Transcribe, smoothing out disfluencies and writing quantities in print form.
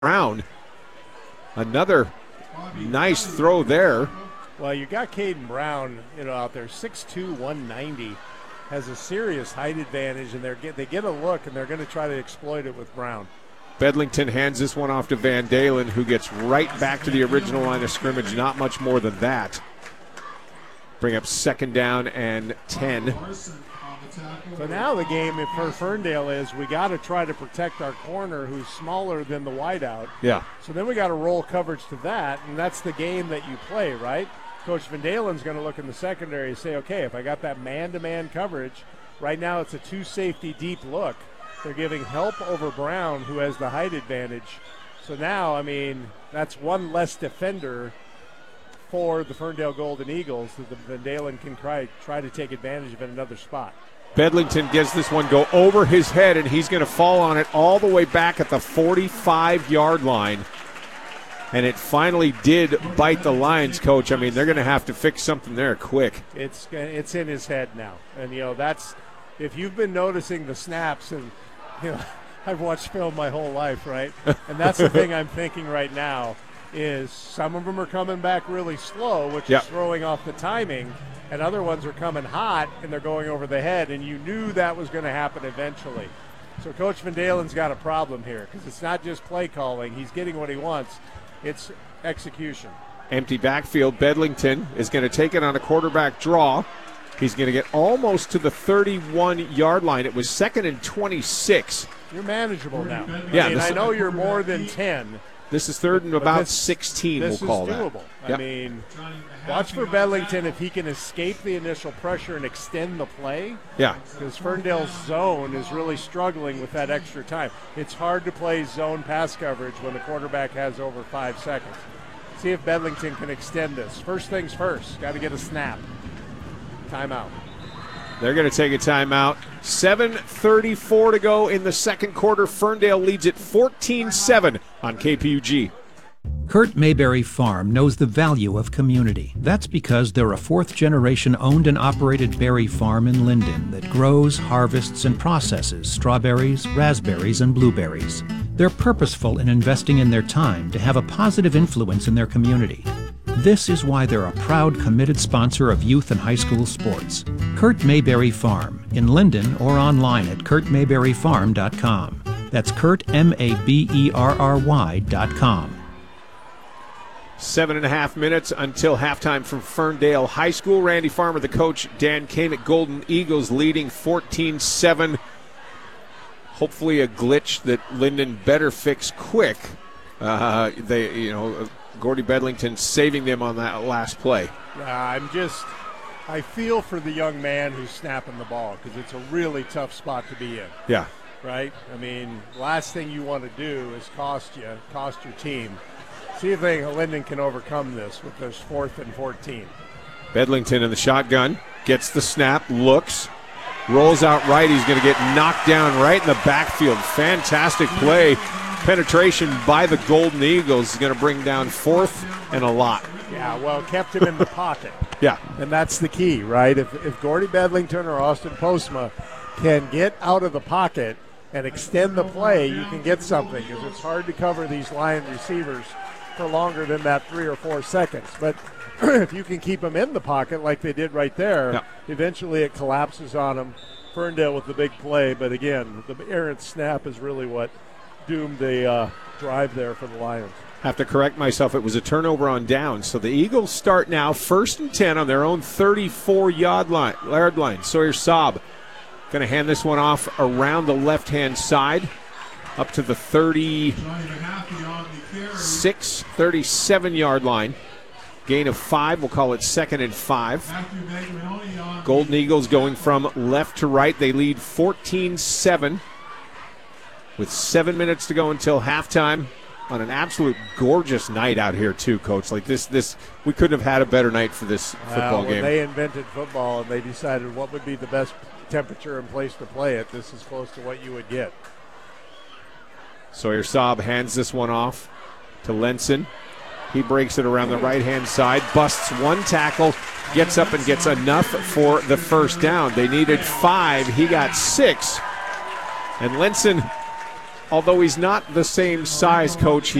Brown. Another nice throw there. Well, you got Caden Brown, out there, 6'2", 190, has a serious height advantage, and they get a look, and they're going to try to exploit it with Brown. Bedlington hands this one off to Van Dalen, who gets right back to the original line of scrimmage. Not much more than that. Bring up second down and 10. So now the game for Ferndale is we got to try to protect our corner who's smaller than the wideout. Yeah. So then we got to roll coverage to that, and that's the game that you play, right? Coach Van Dalen's going to look in the secondary and say, okay, if I got that man-to-man coverage, right now it's a two-safety deep look. They're giving help over Brown, who has the height advantage. So now, that's one less defender for the Ferndale Golden Eagles that the Van Dalen can try to take advantage of in another spot. Bedlington gets this one go over his head, and he's going to fall on it all the way back at the 45-yard line. And it finally did bite the Lions, Coach. They're going to have to fix something there quick. It's in his head now. And, that's – if you've been noticing the snaps, and, I've watched film my whole life, right? And that's the thing I'm thinking right now is some of them are coming back really slow, which is throwing off the timing, and other ones are coming hot, and they're going over the head, and you knew that was going to happen eventually. So Coach Van Dalen's got a problem here because it's not just play calling. He's getting what he wants. It's execution. Empty backfield. Bedlington is going to take it on a quarterback draw. He's going to get almost to the 31-yard line. It was 2nd and 26. You're manageable now. Yeah, I know you're more than 10. This is 3rd and about 16, we'll call that. This is doable. Watch for Bedlington if he can escape the initial pressure and extend the play. Yeah. Because Ferndale's zone is really struggling with that extra time. It's hard to play zone pass coverage when the quarterback has over 5 seconds. See if Bedlington can extend this. First things first, got to get a snap. Timeout. They're going to take a timeout. 7:34 to go in the second quarter. Ferndale leads it 14-7 on KPUG. Kurt Mayberry Farm knows the value of community. That's because they're a 4th-generation owned and operated berry farm in Linden that grows, harvests, and processes strawberries, raspberries, and blueberries. They're purposeful in investing in their time to have a positive influence in their community. This is why they're a proud, committed sponsor of youth and high school sports. Kurt Mayberry Farm, in Linden or online at kurtmayberryfarm.com. That's Kurt, MABERRY.com. 7.5 minutes until halftime from Ferndale High School. Randy Farmer, the coach, Dan Koenig, Golden Eagles leading 14-7. Hopefully a glitch that Linden better fix quick. Gordy Bedlington saving them on that last play. I feel for the young man who's snapping the ball because it's a really tough spot to be in. Yeah. Right? Last thing you want to do is cost your team. See if Linden can overcome this with this 4th and 14. Bedlington in the shotgun, gets the snap, looks, rolls out right. He's going to get knocked down right in the backfield. Fantastic play. Penetration by the Golden Eagles is going to bring down 4th and a lot. Yeah, well, kept him in the pocket. Yeah. And that's the key, right? If Gordy Bedlington or Austin Postma can get out of the pocket and extend the play, you can get something because it's hard to cover these Lion receivers for longer than that 3 or 4 seconds. But if you can keep them in the pocket like they did right there, eventually it collapses on them. Ferndale with the big play, but again, the errant snap is really what doomed the drive there for the Lions. Have to correct myself. It was a turnover on down. So the Eagles start now 1st and 10 on their own 34-yard line. Sawyer Saab going to hand this one off around the left-hand side up to the 36, 37-yard line. Gain of 5. We'll call it 2nd and 5. Golden Eagles going from left to right. They lead 14-7 with 7 minutes to go until halftime. On an absolute gorgeous night out here too, Coach. Like this we couldn't have had a better night for this football game. They invented football and they decided what would be the best temperature and place to play it. This is close to what you would get. Sawyer Saab hands this one off to Lenson. He breaks it around the right-hand side, busts one tackle, gets up and gets enough for the first down. They needed 5. He got 6. And Lenson although he's not the same size, Coach,